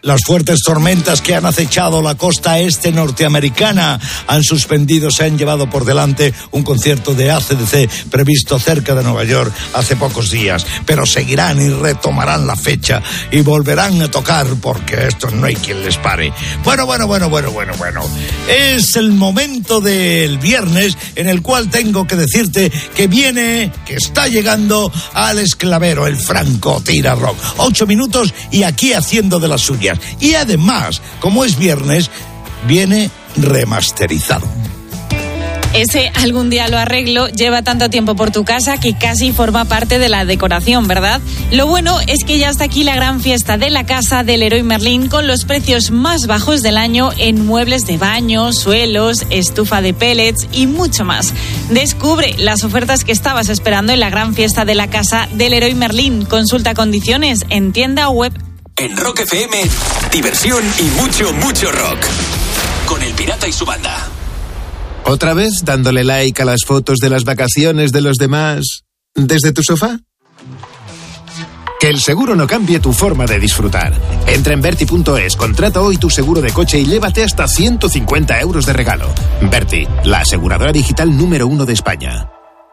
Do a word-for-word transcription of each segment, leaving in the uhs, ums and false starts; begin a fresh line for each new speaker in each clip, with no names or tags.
Las fuertes tormentas que han acechado la costa este norteamericana han suspendido, se han llevado por delante un concierto de A C D C previsto cerca de Nueva York hace pocos días, pero seguirán y retomarán la fecha y volverán a tocar porque esto no hay quien les pare. Bueno, bueno, bueno, bueno, bueno, bueno. Es el momento del viernes en el cual tengo que decirte que viene, que está llegando Alex Clavero, el Franco Tira Rock. Ocho minutos y aquí haciendo de las suyas. Y además, como es viernes, viene remasterizado.
Ese algún día lo arreglo lleva tanto tiempo por tu casa que casi forma parte de la decoración, ¿verdad? Lo bueno es que ya está aquí la gran fiesta de la casa del Leroy Merlin con los precios más bajos del año en muebles de baño, suelos, estufa de pellets y mucho más. Descubre las ofertas que estabas esperando en la gran fiesta de la casa del Leroy Merlin. Consulta condiciones en tienda o web.
En Rock F M, diversión y mucho, mucho rock. Con El Pirata y su banda.
¿Otra vez dándole like a las fotos de las vacaciones de los demás desde tu sofá? Que el seguro no cambie tu forma de disfrutar. Entra en Berti punto es, contrata hoy tu seguro de coche y llévate hasta ciento cincuenta euros de regalo. Berti, la aseguradora digital número uno de España.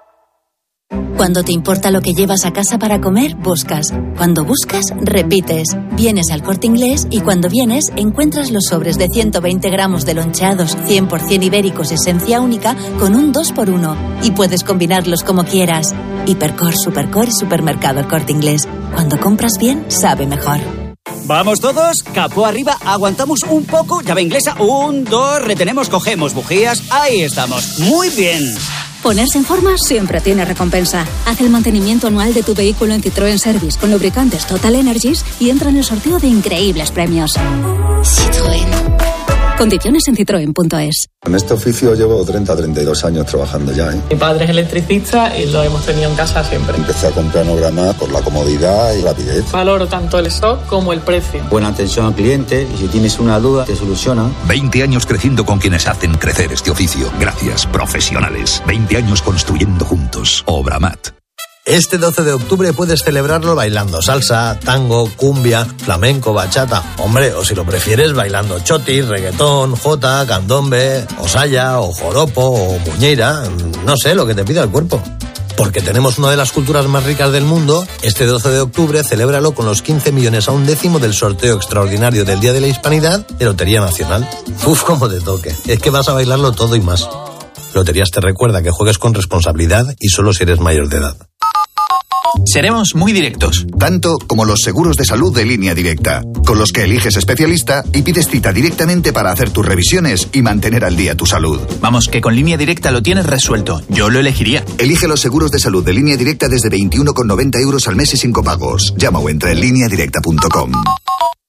Cuando te importa lo que llevas a casa para comer, buscas. Cuando buscas, repites. Vienes al Corte Inglés y cuando vienes, encuentras los sobres de ciento veinte gramos de loncheados cien por ciento ibéricos esencia única con un dos por uno. Y puedes combinarlos como quieras. Hipercor, Supercor y Supermercado El Corte Inglés. Cuando compras bien, sabe mejor.
Vamos todos, capó arriba, aguantamos un poco, llave inglesa, un, dos, retenemos, cogemos bujías, ahí estamos, muy bien.
Ponerse en forma siempre tiene recompensa. Haz el mantenimiento anual de tu vehículo en Citroën Service con lubricantes Total Energies y entra en el sorteo de increíbles premios. Citroën. Condiciones en citroen punto es.
En este oficio llevo treinta a treinta y dos años trabajando ya, ¿eh?
Mi padre es electricista y lo hemos tenido en casa siempre.
Empecé a comprar Nograma por la comodidad y rapidez.
Valoro tanto el stock como el precio.
Buena atención al cliente y si tienes una duda te solucionan.
veinte años creciendo con quienes hacen crecer este oficio. Gracias, profesionales. veinte años construyendo juntos. Obramat.
Este doce de octubre puedes celebrarlo bailando salsa, tango, cumbia, flamenco, bachata. Hombre, o si lo prefieres, bailando chotis, reggaetón, jota, candombe, o saya, o joropo, o muñeira. No sé, lo que te pida el cuerpo. Porque tenemos una de las culturas más ricas del mundo, este doce de octubre celébralo con los quince millones a un décimo del sorteo extraordinario del Día de la Hispanidad de Lotería Nacional. Uf, cómo te toque. Es que vas a bailarlo todo y más. Loterías te recuerda que juegues con responsabilidad y solo si eres mayor de edad.
Seremos muy directos.
Tanto como los seguros de salud de Línea Directa, con los que eliges especialista y pides cita directamente para hacer tus revisiones y mantener al día tu salud.
Vamos, que con Línea Directa lo tienes resuelto. Yo lo elegiría.
Elige los seguros de salud de Línea Directa desde veintiuno con noventa euros al mes y sin copagos. Llama o entra en línea directa punto com.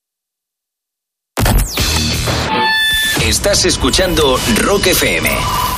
Estás escuchando Rock F M.